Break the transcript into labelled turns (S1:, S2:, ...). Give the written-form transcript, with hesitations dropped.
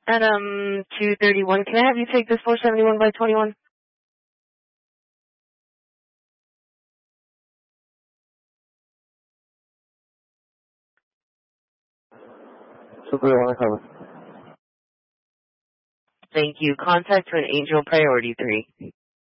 S1: Adam 231, can I have you take this 471 by 21? Thank you. Contact to an Angel Priority 3.